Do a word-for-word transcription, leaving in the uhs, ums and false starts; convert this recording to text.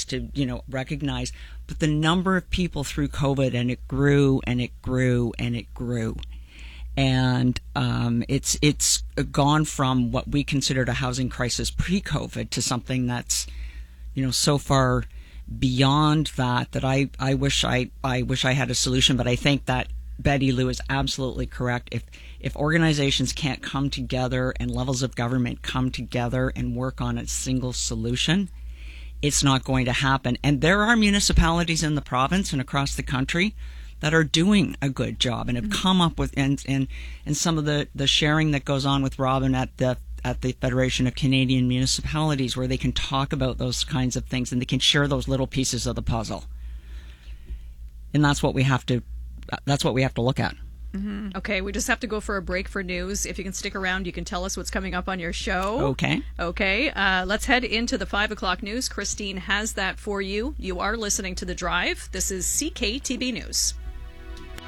to, you know, recognize. But the number of people through COVID, and it grew and it grew and it grew. And um, it's it's gone from what we considered a housing crisis pre-COVID to something that's, you know, so far beyond that that I, I wish I I wish I had a solution. But I think that Betty Lou is absolutely correct. If if organizations can't come together and levels of government come together and work on a single solution, it's not going to happen. And there are municipalities in the province and across the country that are doing a good job and have mm-hmm. come up with and and and some of the the sharing that goes on with Robin at the at the Federation of Canadian Municipalities, where they can talk about those kinds of things and they can share those little pieces of the puzzle. And that's what we have to that's what we have to look at. Mm-hmm. Okay, we just have to go for a break for news. If you can stick around, you can tell us what's coming up on your show. Okay. Okay, uh, let's head into the five o'clock news. Christine has that for you. You are listening to The Drive. This is C K T B News.